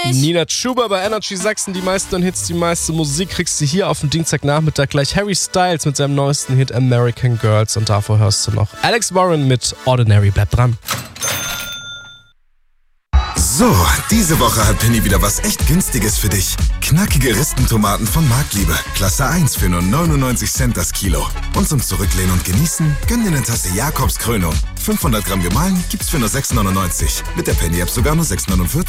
Nina Chuba bei Energy Sachsen, die meisten Hits, die meiste Musik kriegst du hier auf dem Dienstagnachmittag. Gleich Harry Styles mit seinem neuesten Hit American Girls und davor hörst du noch Alex Warren mit Ordinary. Bleib dran. So, diese Woche hat Penny wieder was echt Günstiges für dich. Knackige Ristentomaten von Marktliebe. Klasse 1 für nur 99 Cent das Kilo. Und zum Zurücklehnen und Genießen, gönn dir eine Tasse Jakobs Krönung. 500 Gramm gemahlen gibt's für nur 6,99. Mit der Penny-App sogar nur 6,49.